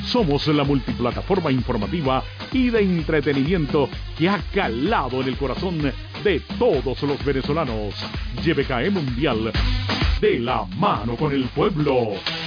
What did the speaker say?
Somos la multiplataforma informativa y de entretenimiento que ha calado en el corazón de todos los venezolanos. YBKE Mundial, de la mano con el pueblo.